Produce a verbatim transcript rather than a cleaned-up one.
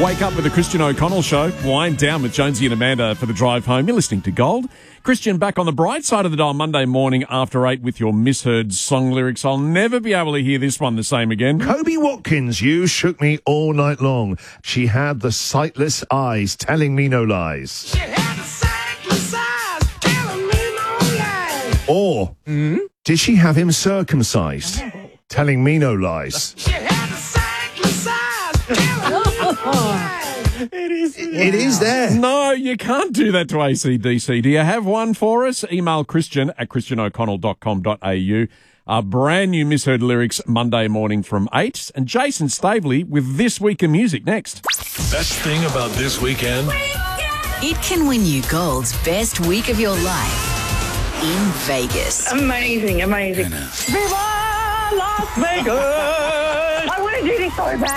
Wake up with the Christian O'Connell Show. Wind down with Jonesy and Amanda for the drive home. You're listening to Gold. Christian back on the bright side of the dial Monday morning after eight with your misheard song lyrics. I'll never be able to hear this one the same again. Kobe Watkins, you shook me all night long. She had the sightless eyes telling me no lies. She had the sightless eyes telling me no lies. Or Mm-hmm. did she have him circumcised, telling me no lies? She had the sightless eyes telling me no lies. It is. It is there. No, you can't do that to A C D C. Do you have one for us? Email Christian at christian o'connell dot com dot a u. A brand new misheard lyrics Monday morning from eight. And Jason Stavely with This Week in Music next. Best thing about this weekend? It can win you Gold's best week of your life in Vegas. Amazing, amazing. Viva Las Vegas! I want to do this so bad.